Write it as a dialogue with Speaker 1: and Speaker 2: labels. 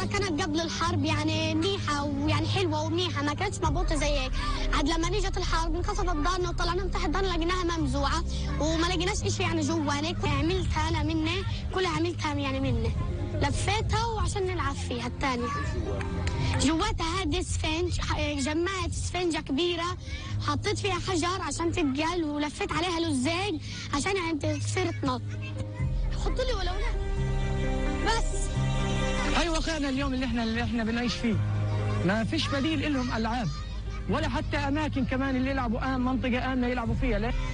Speaker 1: السيارة كانت قبل الحرب يعني منيحة ويعني حلوة ومنيحة، ما كانتش مضبوطة زي هيك. عاد لما نجت الحرب انكسرت دارنا وطلعنا من تحت دارنا لقيناها ممزوعة وما لقيناش إشي يعني جوا هيك. عملتها أنا مني كلها، عملتها يعني مني، لفيتها وعشان نلعب فيها الثانية. جواتها هذه اسفنج، جمعت اسفنجة كبيرة حطيت فيها حجر عشان تتقل ولفيت عليها لزاج عشان يعني تصير تنط. حطوا لي ولو لا بس.
Speaker 2: هاي واقعنا اليوم اللي احنا بنعيش فيه. ما فيش بديل لهم العاب ولا حتى اماكن كمان اللي يلعبوا منطقة آمنة يلعبوا فيها.